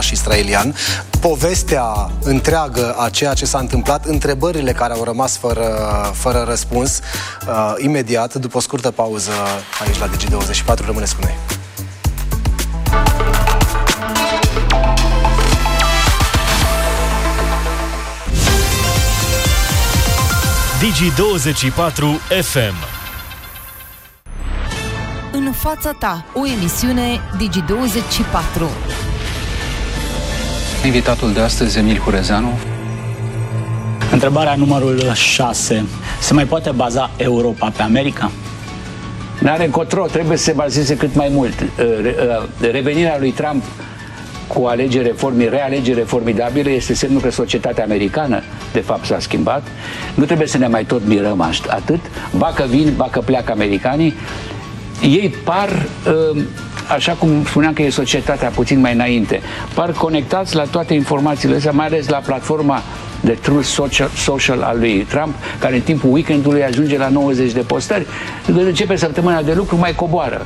israelian, povestea întreagă a ceea ce s-a întâmplat, întrebările care au rămas fără răspuns, imediat, după o scurtă pauză aici la Digi24. Rămâneți cu noi. Digi24 FM. În fața ta, o emisiune Digi24. Invitatul de astăzi, Emil Hurezeanu. Întrebarea numărul 6. Se mai poate baza Europa pe America? N-are încotro, trebuie să se bazeze cât mai mult. Revenirea lui Trump cu realegere formidabile este semnul că societatea americană de fapt s-a schimbat. Nu trebuie să ne mai tot mirăm atât. Ba că vin, ba că pleacă americanii. Ei par, așa cum spuneam că e societatea puțin mai înainte, par conectați la toate informațiile astea, mai ales la platforma de Truth Social al lui Trump, care în timpul weekendului ajunge la 90 de postări. Când începe săptămâna de lucru, mai coboară.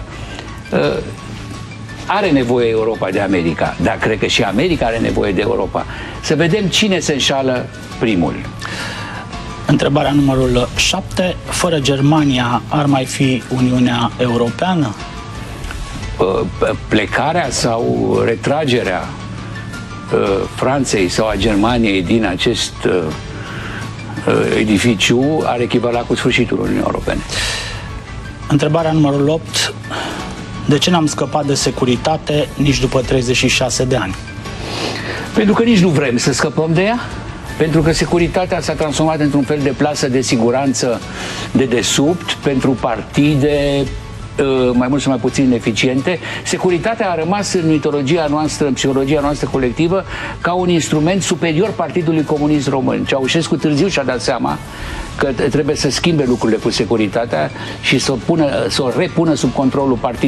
Are nevoie Europa de America, dar cred că și America are nevoie de Europa. Să vedem cine se înșală primul. Întrebarea numărul 7. Fără Germania ar mai fi Uniunea Europeană? Plecarea sau retragerea Franței sau a Germaniei din acest edificiu ar echivala cu sfârșitul Uniunii Europene. Întrebarea numărul 8. De ce n-am scăpat de securitate nici după 36 de ani? Pentru că nici nu vrem să scăpăm de ea. Pentru că securitatea s-a transformat într-un fel de plasă de siguranță de desubt pentru partide mai mult sau mai puțin eficiente. Securitatea a rămas în mitologia noastră, în psihologia noastră colectivă, ca un instrument superior Partidului Comunist Român. Ceaușescu târziu și-a dat seama că trebuie să schimbe lucrurile cu securitatea și să o repună sub controlul partidului.